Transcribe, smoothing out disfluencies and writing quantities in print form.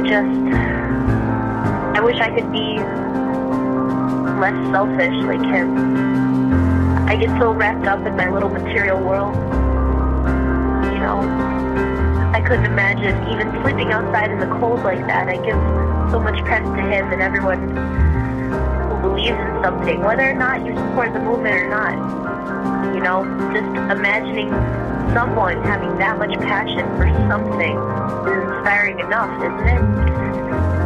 I wish I could be less selfish like him. I get so wrapped up in my little material world. You know, I couldn't imagine even sleeping outside in the cold like that. I give so much credit to him and everyone who believes in something, whether or not you support the movement or not. You know, just imagining someone having that much passion for something is inspiring enough, isn't it?